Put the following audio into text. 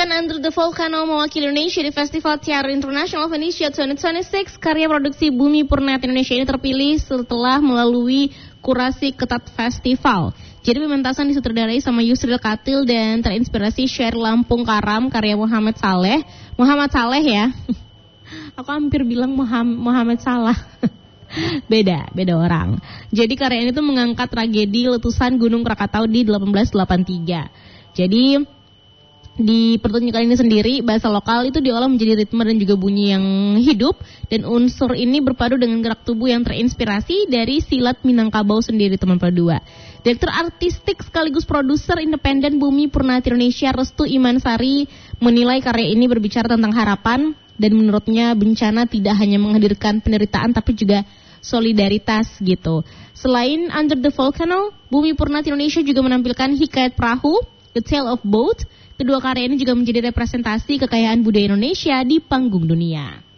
dan Under the Volcano mewakili Indonesia di Festival Teater International Venetia 2026. Karya produksi Bumi Purnati Indonesia ini terpilih setelah melalui kurasi ketat festival. Jadi pementasan disutradarai sama Yusril Katil dan terinspirasi Syair Lampung Karam karya Muhammad Saleh. Muhammad Saleh ya. Aku hampir bilang Muhammad Salah. Beda orang. Jadi karya ini tuh mengangkat tragedi letusan Gunung Krakatau di 1883. Jadi di pertunjukan ini sendiri bahasa lokal itu diolah menjadi ritme dan juga bunyi yang hidup, dan unsur ini berpadu dengan gerak tubuh yang terinspirasi dari silat Minangkabau sendiri, teman berdua. Direktur artistik sekaligus produser independen Bumi Purnati Indonesia Restu Imansari menilai karya ini berbicara tentang harapan, dan menurutnya bencana tidak hanya menghadirkan penderitaan tapi juga solidaritas gitu. Selain Under the Volcano, Bumi Purnati Indonesia juga menampilkan Hikayat Perahu, The Tale of Boat. Kedua karya ini juga menjadi representasi kekayaan budaya Indonesia di panggung dunia.